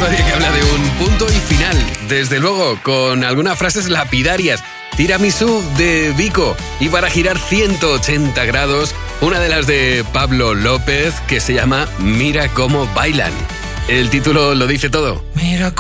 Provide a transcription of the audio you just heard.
historia que habla de un punto y final, desde luego, con algunas frases lapidarias. Tiramisú de Vico, y para girar 180 grados, una de las de Pablo López, que se llama Mira cómo bailan. El título lo dice todo. Mira